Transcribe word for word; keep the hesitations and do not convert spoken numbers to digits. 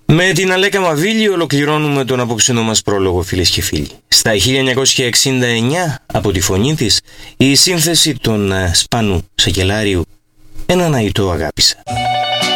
Με την Αλέκα Μαβίλη ολοκληρώνουμε τον απόψινό μας πρόλογο, φίλες και φίλοι. Στα χίλια εννιακόσια εξήντα εννιά, από τη φωνή της, η σύνθεση των Σπανού Σακελάριου, έναν αϊτό αγάπησα.